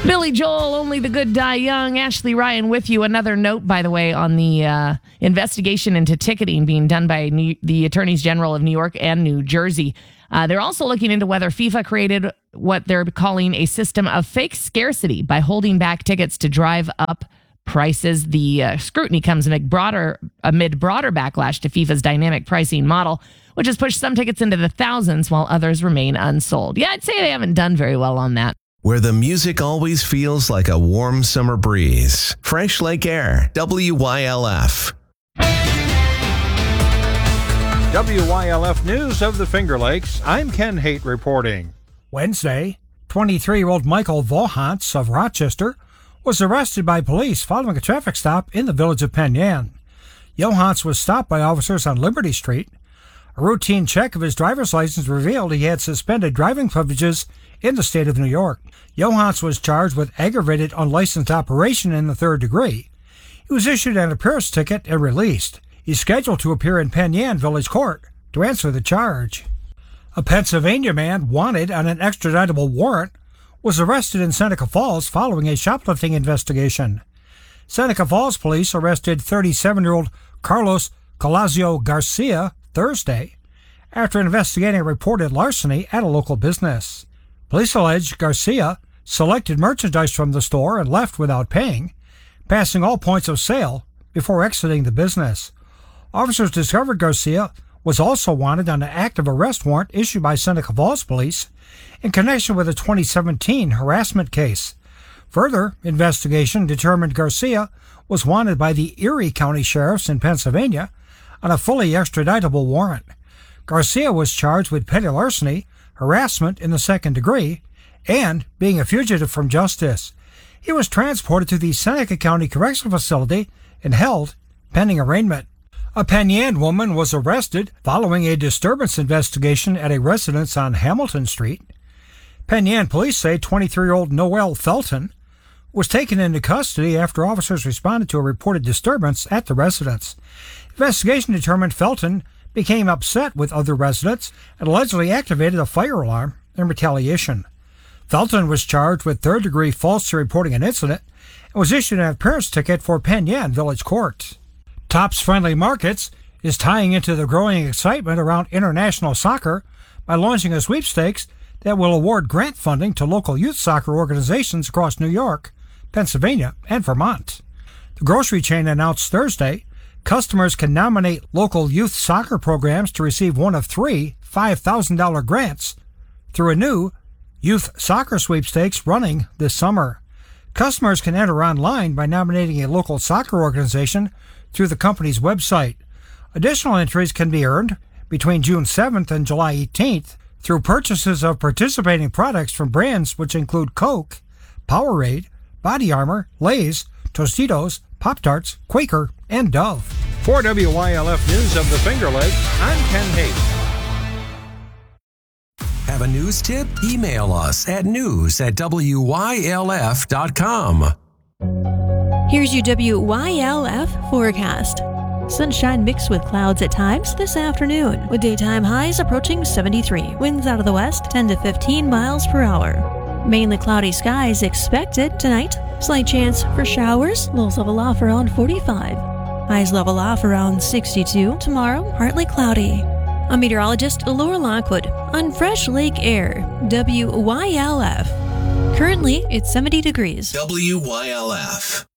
Billy Joel, Only the Good Die Young. Ashley Ryan with you. Another note, by the way, on the investigation into ticketing being done by the Attorneys General of New York and New Jersey. They're also looking into whether FIFA created what they're calling a system of fake scarcity by holding back tickets to drive up prices. The scrutiny comes amid broader backlash to FIFA's dynamic pricing model, which has pushed some tickets into the thousands while others remain unsold. Yeah, I'd say they haven't done very well on that. Where the music always feels like a warm summer breeze. Fresh Lake Air, WYLF. WYLF News of the Finger Lakes. I'm Ken Haight reporting. Wednesday, 23-year-old Michael Vohantz of Rochester was arrested by police following a traffic stop in the village of Penn Yan. Vohantz was stopped by officers on Liberty Street. A routine check of his driver's license revealed he had suspended driving privileges in the state of New York. Vohantz was charged with aggravated unlicensed operation in the third degree. He was issued an appearance ticket and released. He's scheduled to appear in Penn Yan Village Court to answer the charge. A Pennsylvania man wanted on an extraditable warrant was arrested in Seneca Falls following a shoplifting investigation. Seneca Falls police arrested 37-year-old Carlos Calazio Garcia Thursday after investigating a reported larceny at a local business. Police allege Garcia selected merchandise from the store and left without paying, passing all points of sale before exiting the business. Officers discovered Garcia was also wanted on an active arrest warrant issued by Seneca Falls Police in connection with a 2017 harassment case. Further investigation determined Garcia was wanted by the Erie County Sheriffs in Pennsylvania on a fully extraditable warrant. Garcia was charged with petty larceny, harassment in the second degree, and being a fugitive from justice. He was transported to the Seneca County Correctional Facility and held pending arraignment. A Penn Yan woman was arrested following a disturbance investigation at a residence on Hamilton Street. Penn Yan police say 23-year-old Noelle Felton was taken into custody after officers responded to a reported disturbance at the residence. Investigation determined Felton became upset with other residents and allegedly activated a fire alarm in retaliation. Felton was charged with third-degree falsely reporting an incident and was issued an appearance ticket for Penn Yan Village Court. Tops Friendly Markets is tying into the growing excitement around international soccer by launching a sweepstakes that will award grant funding to local youth soccer organizations across New York, Pennsylvania, and Vermont. The grocery chain announced Thursday customers can nominate local youth soccer programs to receive one of 3 $5,000 grants through a new youth soccer sweepstakes running this summer. Customers can enter online by nominating a local soccer organization through the company's website. Additional entries can be earned between June 7th and July 18th through purchases of participating products from brands which include Coke, Powerade, Body Armor, Lay's, Tostitos, Pop-Tarts, Quaker, and Dove. For WYLF News of the Finger Lakes, I'm Ken Haight. Have a news tip? Email us at news@wylf.com. Here's your WYLF forecast. Sunshine mixed with clouds at times this afternoon, with daytime highs approaching 73. Winds out of the west 10 to 15 miles per hour. Mainly cloudy skies expected tonight. Slight chance for showers. Lows level off around 45. Highs level off around 62. Tomorrow, partly cloudy. I'm meteorologist Laura Lockwood on Fresh Lake Air, WYLF. Currently, it's 70 degrees. WYLF.